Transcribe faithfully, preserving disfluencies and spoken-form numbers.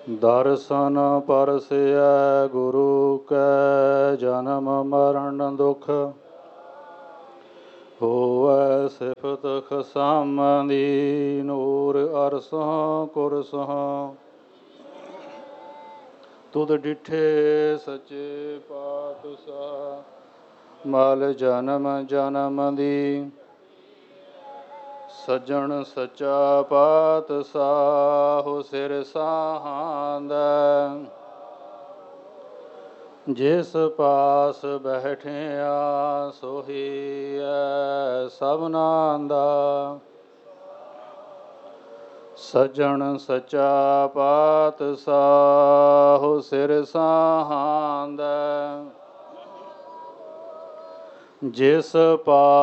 ਦਰਸ਼ਨ ਪਰਸਿਐ ਗੁਰੂ ਕੈ ਜਨਮ ਮਰਨ ਦੁਖ। ਹੋਵੈ ਸਿਫਤ ਖਸਮ ਦੀ ਨੂਰ ਅਰਸੋਂ ਕੁਰਸੋਂ। ਤੁਧ ਡਿਠੇ ਸੱਚੇ ਪਾਤਸ਼ਾਹ ਮਲ ਜਨਮ ਜਨਮ ਦੀ। ਸੱਜਣ ਸੱਚਾ ਪਾਤਸ਼ਾਹ ਸਿਰ ਸਾਹਾਂਦੈ। ਜਿਸ ਪਾਸ ਬੈਠਿਆ ਸੋਹੀਐ ਸਭਨਾਂ ਦਾ। ਸੱਜਣ ਸੱਚਾ ਪਾਤਸ਼ਾਹ ਸਿਰ ਸਾਹਾਂਦੈ। ਜਿਸ ਪਾ